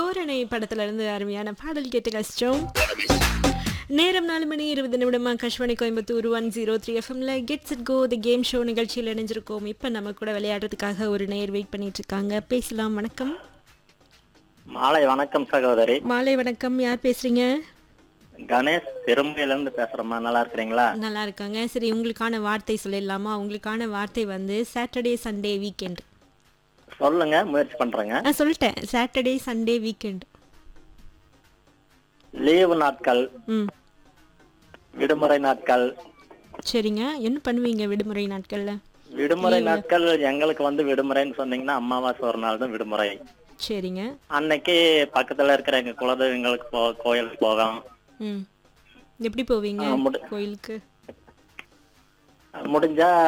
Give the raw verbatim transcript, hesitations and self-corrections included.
தோரணை படத்துல இருந்து அருமையான பாடல் கேட்டு கஷ்டம். நேரம் நாலு மணி இருபது நிமிடமா Akashvani Coimbatore one zero three எஃப்எம்ல gets it go the game show நிகழ்ச்சியில் இணைஞ்சிருக்கோம். இப்போ நம்ம கூட விளையாடுறதுக்காக ஒரு நேயர் வெயிட் பண்ணிட்டு இருக்காங்க. பேசலாம். வணக்கம். மாலை வணக்கம் சகோதரி. மாலை வணக்கம். யார் பேசுறீங்க? கணேஷ் பெருமையில இருந்து பேசுறேம்மா. நல்லா இருக்கிறீங்களா? நல்லா இருக்காங்க. சரி, உங்களுக்கான வார்த்தை சொல்லிடலாமா? உங்களுக்கான வார்த்தை வந்து சாட்டர்டே சண்டே வீக்கெண்ட். சொல்லுங்க, முயற்சி பண்றேங்க. நான் சொல்லிட்டேன், சாட்டர்டே சண்டே வீக்கெண்ட். லீவு நாட்கள், ம் விடுமுறை நாட்கள். சரிங்க. என்ன பண்ணுவீங்க விடுமுறை நாட்கள்ல? விடுமுறை நாட்கள் எங்களுக்கு வந்து விடுமுறைன்னு சொன்னீங்கன்னா அமாவாசை ஒரு நாள் தான் விடுமுறை. சரிங்க. அன்னைக்கு பக்கத்துல இருக்கிற எங்க குலதெய்வங்களுக்கு போ கோயிலுக்கு போவோம். ம் எப்படி போவீங்க ஆ, முடி- கோயிலுக்கு? முடிஞ்சா